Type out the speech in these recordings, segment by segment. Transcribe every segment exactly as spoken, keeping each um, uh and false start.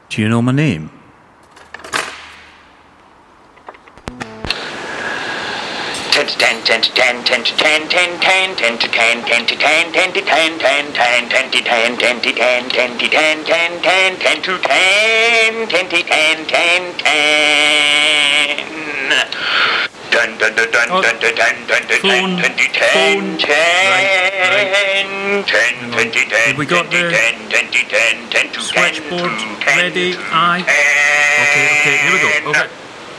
Do you know my name? ten to ten, ten to ten, ten to ten, ten, ten, ten to ten, ten to ten, ten to ten, ten, ten, ten to ten, ten to ten, ten to ten, ten, ten, ten to ten, ten to ten, ten, ten. Dun dun dun dun dun dun dun dun dun Phone. ten to ten, Phone. ten, Right, ten, ten, ten to ten, Have we got ten to the ten, ten to ten, ten to ten, switchboard ten ready? to Aye. Okay, okay, here we go. Okay.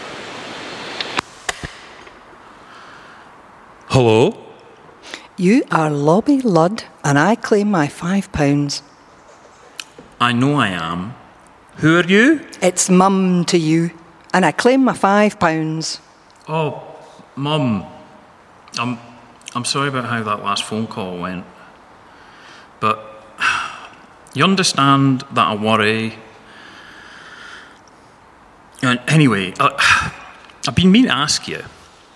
Hello? You are Lobby Ludd, and I claim my five pounds. I know I am. Who are you? It's mum to you, and I claim my five pounds. Oh, Mum. I'm, I'm sorry about how that last phone call went. But you understand that I worry. And anyway, I, I've been meaning to ask you.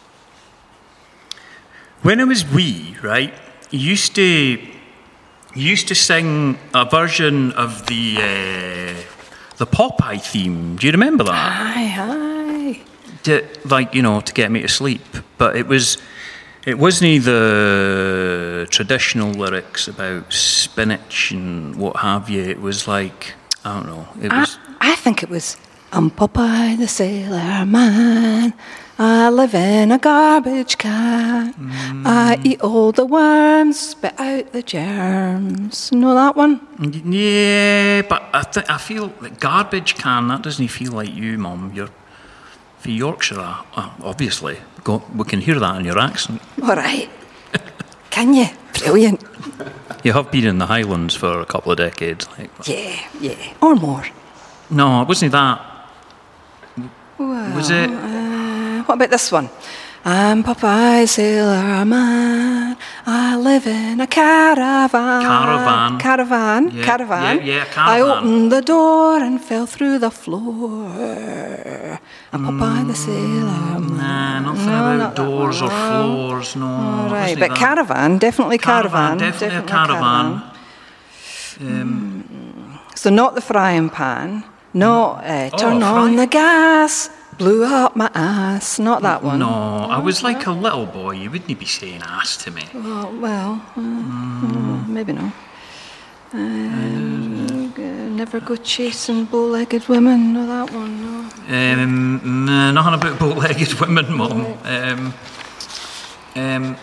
When I was wee, right, you used to, you used to sing a version of the uh, the Popeye theme. Do you remember that? Aye, aye. To, like, you know, to get me to sleep. But it was, it wasn't the traditional lyrics about spinach and what have you. It was like, I don't know. It was. I, I think it was, I'm Popeye the Sailor Man. I live in a garbage can. Mm. I eat all the worms, spit out the germs. Know that one? Yeah, but I th- I feel that garbage can, that doesn't feel like you, Mum. You're for Yorkshire, uh, obviously. Go, we can hear that in your accent. All right. Can you? Brilliant. You have been in the Highlands for a couple of decades. Like, yeah, yeah. Or more. No, it wasn't that. Well, was it? Uh, what about this one? I'm Popeye Sailor Man. I live in a caravan. Caravan. Caravan. Yeah, caravan. Yeah, yeah, I caravan. opened the door and fell through the floor. I'm Popeye the Sailor Man. Nah, nothing No, about not that doors or one. floors, no. All right, wasn't but that. caravan, definitely caravan. Definitely, definitely a caravan. caravan. Um, So not the frying pan, not uh, Oh, turn fry- on the gas, blew up my ass, not that one. No, I was like a little boy. You wouldn't be saying ass to me. Oh, well, uh, mm. maybe not. Uh, never go chasing bow-legged women, no that one, no. Um, nah, nothing about bow-legged women, Mum. Um, um,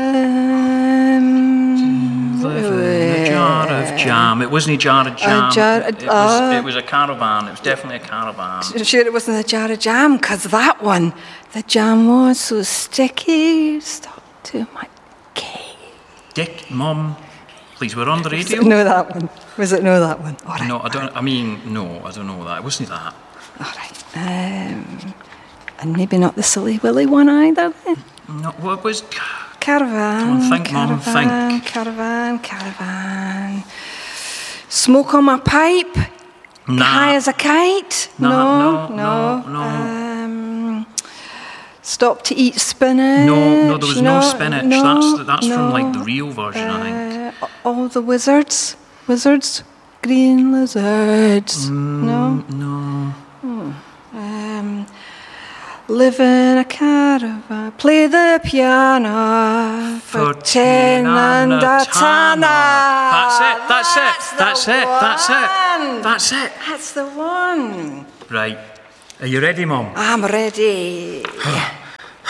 Um, live in a jar of jam. It wasn't a jar of jam. A jar, it, it, uh, was, it was a caravan. It was definitely a caravan. Sure it wasn't a jar of jam, because that one, the jam was so sticky, stuck to my cake. Dick, Mum, please, we're on the Was radio. it no that one? Was it no that one? All right. No, I don't. I mean, no, I don't know that. It wasn't that. All right. Um, and maybe not the Silly Willy one either then. No, what was? Caravan. Come on, think, Mum, caravan, think. Caravan, caravan. Smoke on my pipe. Nah. High as a kite. Nah, no, no, no, no. Um, stop to eat spinach. No, no, there was no, spinach. No, that's that's no. from like the real version, I think. Uh, all the wizards. Wizards. Green lizards. Mm, no. No. Hmm. Um, live in a caravan, play the piano for, For ten and a tanner. That's it, that's it, that's the it, that's one. it, that's it. That's the one. Right. Are you ready, Mum? I'm ready.